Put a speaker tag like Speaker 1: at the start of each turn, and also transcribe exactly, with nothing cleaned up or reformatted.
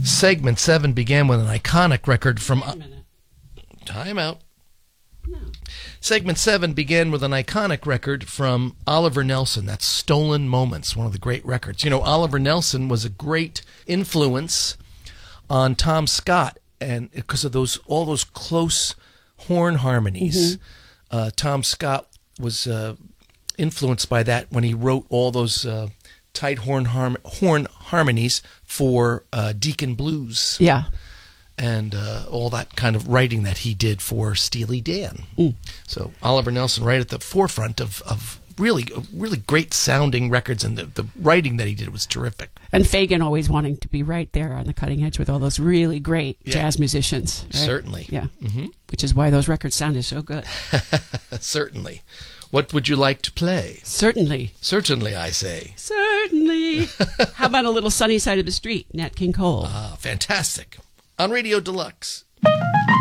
Speaker 1: Segment seven began with an iconic record from...
Speaker 2: Wait a minute.
Speaker 1: Time out.
Speaker 2: No.
Speaker 1: Segment seven began with an iconic record from Oliver Nelson. That's Stolen Moments, one of the great records. You know, Oliver Nelson was a great influence on Tom Scott, and because of those all those close horn harmonies. Mm-hmm. uh, Tom Scott was uh, influenced by that when he wrote all those uh, tight horn harm- horn harmonies for uh, Deacon Blues.
Speaker 2: Yeah.
Speaker 1: And uh, all that kind of writing that he did for Steely Dan.
Speaker 2: Mm.
Speaker 1: So Oliver Nelson right at the forefront of, of really really great sounding records, and the, the writing that he did was terrific.
Speaker 2: And Fagen always wanting to be right there on the cutting edge with all those really great yeah. jazz musicians. Right?
Speaker 1: Certainly.
Speaker 2: Yeah.
Speaker 1: Mm-hmm. Which
Speaker 2: is why those records sounded so good.
Speaker 1: Certainly. What would you like to play?
Speaker 2: Certainly.
Speaker 1: Certainly, I say.
Speaker 2: Certainly. How about a little Sunny Side of the Street, Nat King Cole?
Speaker 1: Ah, fantastic. On Radio Deluxe.